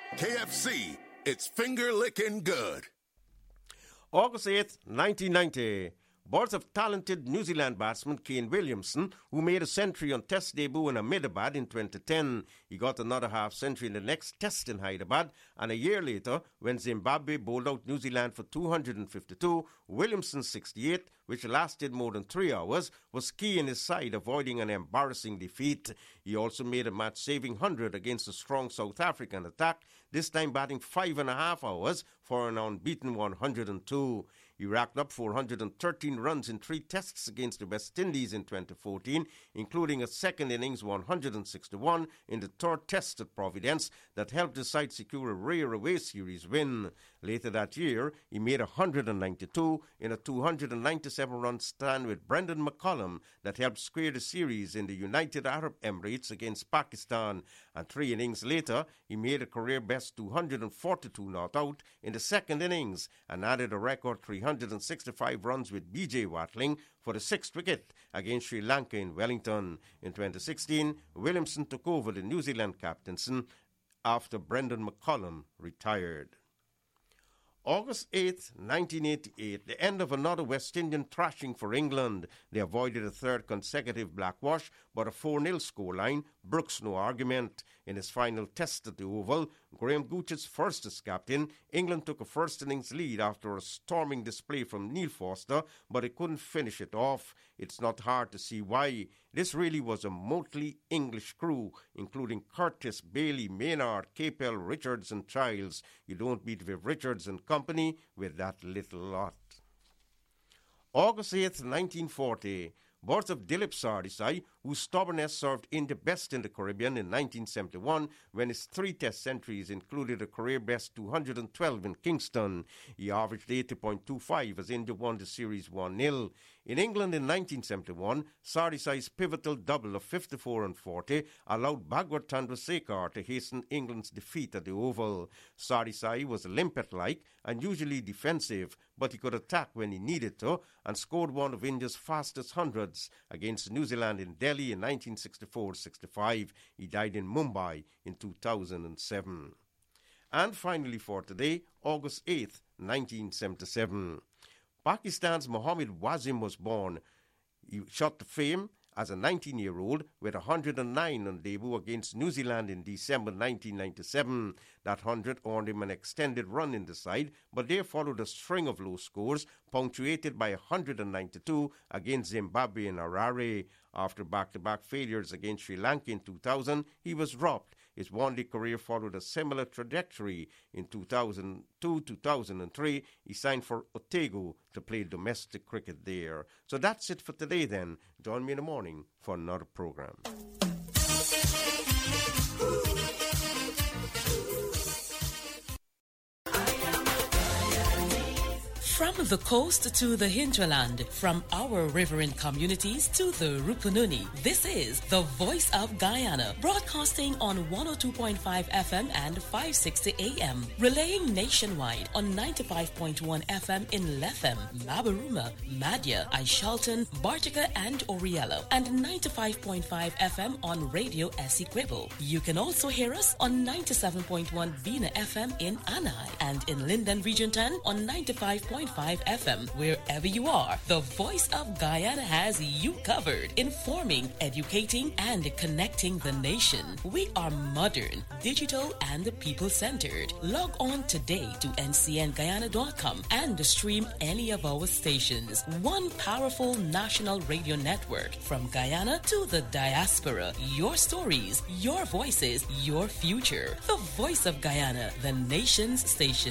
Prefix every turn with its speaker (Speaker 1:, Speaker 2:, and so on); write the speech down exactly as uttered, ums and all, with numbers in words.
Speaker 1: K F C, it's finger-licking good.
Speaker 2: August eighth, nineteen ninety. Birth of talented New Zealand batsman Kane Williamson, who made a century on Test debut in Ahmedabad in twenty ten. He got another half-century in the next Test in Hyderabad, and a year later, when Zimbabwe bowled out New Zealand for two hundred fifty-two, Williamson's sixty-eight, which lasted more than three hours, was key in his side avoiding an embarrassing defeat. He also made a match-saving one hundred against a strong South African attack, this time batting five and a half hours for an unbeaten one hundred two. He racked up four hundred thirteen runs in three tests against the West Indies in twenty fourteen, including a second innings one hundred sixty-one in the third test at Providence that helped the side secure a rare away series win. Later that year, he made one hundred ninety-two in a two hundred ninety-seven run stand with Brendan McCullum that helped square the series in the United Arab Emirates against Pakistan. And three innings later, he made a career-best two hundred forty-two not out in the second innings and added a record three hundred sixty-five runs with B J Watling for the sixth wicket against Sri Lanka in Wellington. In twenty sixteen, Williamson took over the New Zealand captaincy after Brendan McCullum retired. August eighth, nineteen eighty-eight, the end of another West Indian thrashing for England. They avoided a third consecutive blackwash, but a four nil scoreline brooks no argument. In his final test at the Oval, Graham Gooch's first as captain, England took a first innings lead after a storming display from Neil Foster, but they couldn't finish it off. It's not hard to see why. This really was a motley English crew, including Curtis, Bailey, Maynard, Capel, Richards and Childs. You don't beat Viv Richards and company with that little lot. August eighth, nineteen forty. Birth of Dilip Sardesai, whose stubbornness served India best in the Caribbean in nineteen seventy-one when his three test centuries included a career-best two hundred twelve in Kingston. He averaged eighty point two five as India won the series one nil. In England in nineteen seventy-one, Sardesai's pivotal double of fifty-four and forty allowed Bhagwat Chandrasekhar to hasten England's defeat at the Oval. Sardesai was limpet-like and usually defensive, but he could attack when he needed to and scored one of India's fastest hundreds against New Zealand in Delhi in nineteen sixty-four sixty-five. He died in Mumbai in two thousand seven. And finally for today, August eighth, nineteen seventy-seven. Pakistan's Mohammad Wasim was born. He shot to fame as a nineteen-year-old with one hundred nine on debut against New Zealand in December nineteen ninety-seven. That one hundred earned him an extended run in the side, but there followed a string of low scores, punctuated by one hundred ninety-two against Zimbabwe in Harare. After back-to-back failures against Sri Lanka in two thousand, he was dropped. His one-day career followed a similar trajectory. In two thousand two to two thousand three, he signed for Otago to play domestic cricket there. So that's it for today then. Join me in the morning for another program.
Speaker 3: From the coast to the hinterland, from our riverine communities to the Rupununi, this is the Voice of Guyana, broadcasting on one oh two point five F M and five sixty A M, relaying nationwide on ninety-five point one F M in Lethem, Mabaruma, Madya, Aishalton, Bartica and Oriello, and ninety-five point five F M on Radio Essequibo. You can also hear us on ninety-seven point one Bina F M in Anai and in Linden Region ten on ninety-five point five F M. Wherever you are, the Voice of Guyana has you covered, informing, educating, and connecting the nation. We are modern, digital, and people-centered. Log on today to N C N Guyana dot com and stream any of our stations. One powerful national radio network from Guyana to the diaspora. Your stories, your voices, your future. The Voice of Guyana, the nation's station.